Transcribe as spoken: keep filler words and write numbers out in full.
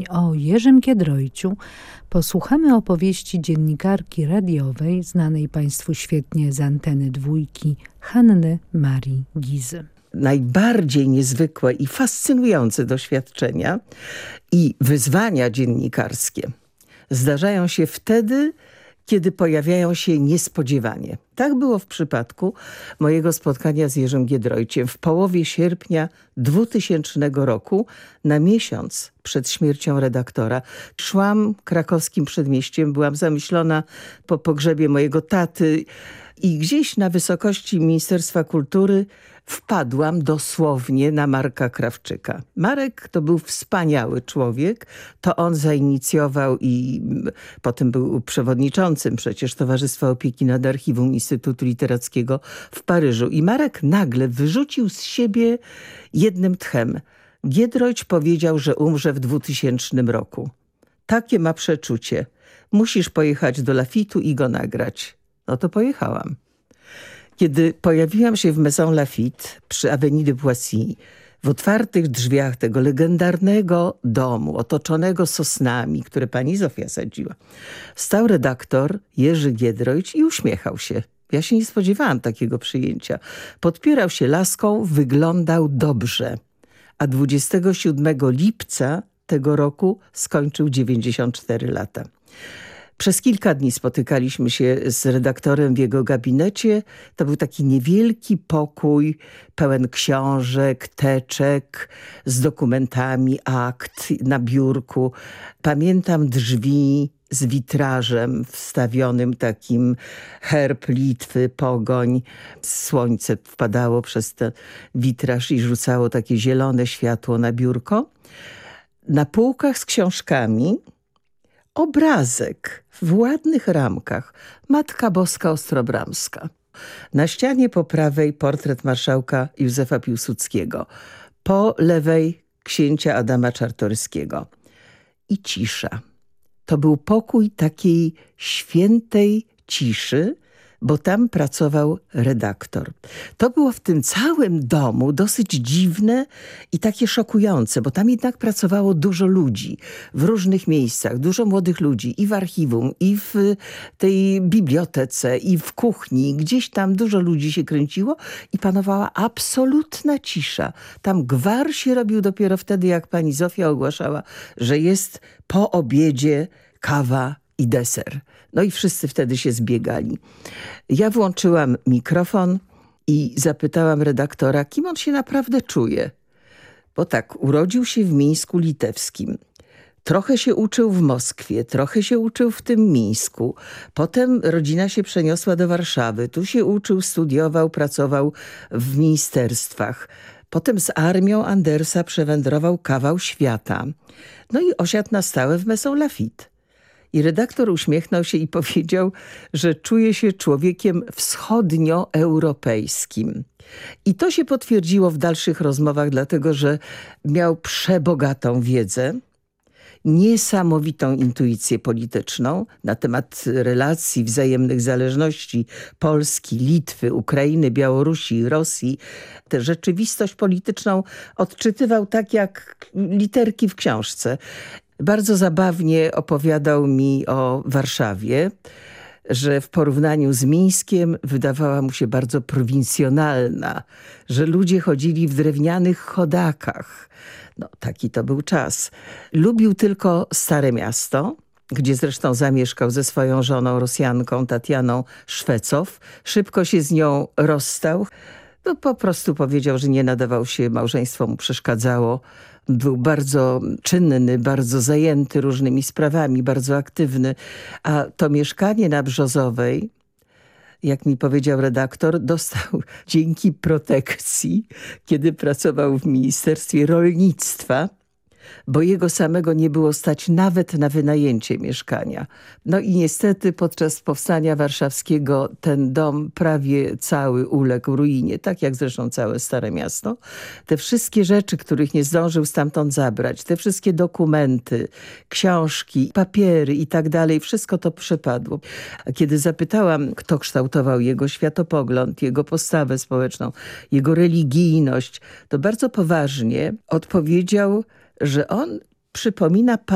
o Jerzym Giedroyciu posłuchamy opowieści dziennikarki radiowej, znanej Państwu świetnie z Anteny Dwójki, Hanny Marii Gizy. Najbardziej niezwykłe i fascynujące doświadczenia i wyzwania dziennikarskie zdarzają się wtedy, kiedy pojawiają się niespodziewanie. Tak było w przypadku mojego spotkania z Jerzym Giedroyciem w połowie sierpnia dwutysięcznego roku, na miesiąc przed śmiercią redaktora. Szłam krakowskim przedmieściem, byłam zamyślona po pogrzebie mojego taty i gdzieś na wysokości Ministerstwa Kultury wpadłam dosłownie na Marka Krawczyka. Marek to był wspaniały człowiek. To on zainicjował i potem był przewodniczącym przecież Towarzystwa Opieki nad Archiwum Instytutu Literackiego w Paryżu. I Marek nagle wyrzucił z siebie jednym tchem. Giedroyć powiedział, że umrze w dwutysięcznym roku. Takie ma przeczucie. Musisz pojechać do Laffitu i go nagrać. No to pojechałam. Kiedy pojawiłam się w Maison Laffitte przy Avenue de Poissy, w otwartych drzwiach tego legendarnego domu, otoczonego sosnami, które pani Zofia sadziła, stał redaktor Jerzy Giedroyć i uśmiechał się. Ja się nie spodziewałam takiego przyjęcia. Podpierał się laską, wyglądał dobrze. A dwudziestego siódmego lipca tego roku skończył dziewięćdziesiąt cztery lata. Przez kilka dni spotykaliśmy się z redaktorem w jego gabinecie. To był taki niewielki pokój, pełen książek, teczek, z dokumentami, akt na biurku. Pamiętam drzwi z witrażem wstawionym, takim herb Litwy, pogoń. Słońce wpadało przez ten witraż i rzucało takie zielone światło na biurko. Na półkach z książkami obrazek w ładnych ramkach. Matka Boska Ostrobramska. Na ścianie po prawej portret marszałka Józefa Piłsudskiego. Po lewej księcia Adama Czartoryskiego. I cisza. To był pokój takiej świętej ciszy, bo tam pracował redaktor. To było w tym całym domu dosyć dziwne i takie szokujące, bo tam jednak pracowało dużo ludzi w różnych miejscach, dużo młodych ludzi i w archiwum, i w tej bibliotece, i w kuchni. Gdzieś tam dużo ludzi się kręciło i panowała absolutna cisza. Tam gwar się robił dopiero wtedy, jak pani Zofia ogłaszała, że jest po obiedzie kawa i deser. No i wszyscy wtedy się zbiegali. Ja włączyłam mikrofon i zapytałam redaktora, kim on się naprawdę czuje. Bo tak, urodził się w Mińsku Litewskim. Trochę się uczył w Moskwie, trochę się uczył w tym Mińsku. Potem rodzina się przeniosła do Warszawy. Tu się uczył, studiował, pracował w ministerstwach. Potem z armią Andersa przewędrował kawał świata. No i osiadł na stałe w Maison Laffitte. I redaktor uśmiechnął się i powiedział, że czuje się człowiekiem wschodnioeuropejskim. I to się potwierdziło w dalszych rozmowach, dlatego że miał przebogatą wiedzę, niesamowitą intuicję polityczną na temat relacji, wzajemnych zależności Polski, Litwy, Ukrainy, Białorusi, Rosji. Tę rzeczywistość polityczną odczytywał tak jak literki w książce. Bardzo zabawnie opowiadał mi o Warszawie, że w porównaniu z Mińskiem wydawała mu się bardzo prowincjonalna, że ludzie chodzili w drewnianych chodakach. No, taki to był czas. Lubił tylko Stare Miasto, gdzie zresztą zamieszkał ze swoją żoną Rosjanką Tatianą Szwecow. Szybko się z nią rozstał. No, po prostu powiedział, że nie nadawał się, małżeństwo mu przeszkadzało. Był bardzo czynny, bardzo zajęty różnymi sprawami, bardzo aktywny. A to mieszkanie na Brzozowej, jak mi powiedział redaktor, dostał dzięki protekcji, kiedy pracował w Ministerstwie Rolnictwa, bo jego samego nie było stać nawet na wynajęcie mieszkania. No i niestety podczas powstania warszawskiego ten dom prawie cały uległ ruinie, tak jak zresztą całe Stare Miasto. Te wszystkie rzeczy, których nie zdążył stamtąd zabrać, te wszystkie dokumenty, książki, papiery i tak dalej, wszystko to przepadło. A kiedy zapytałam, kto kształtował jego światopogląd, jego postawę społeczną, jego religijność, to bardzo poważnie odpowiedział, że on przypomina